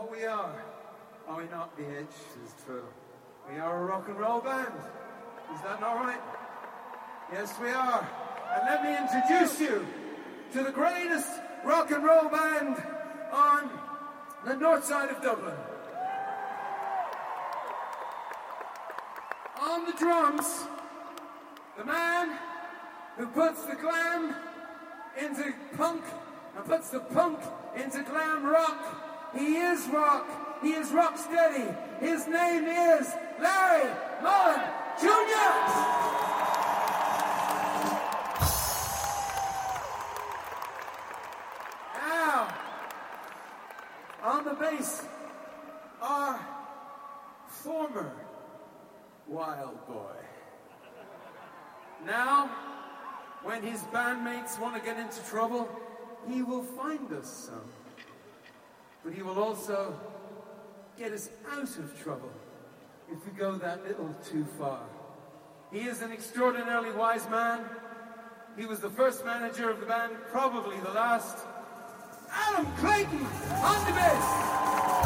what we are. Are we not, BH? This is true. We are a rock and roll band. Is that not right? Yes, we are. And let me introduce you to the greatest rock and roll band on the north side of Dublin. On the drums, the man who puts the glam into punk and puts the punk into glam rock. He is rock steady. His name is Larry Mullen Jr. Now, on the bass, our former Wild Boy. Now, when his bandmates want to get into trouble, he will find us some. But he will also get us out of trouble if we go that little too far. He is an extraordinarily wise man. He was the first manager of the band, probably the last. Adam Clayton on the bass.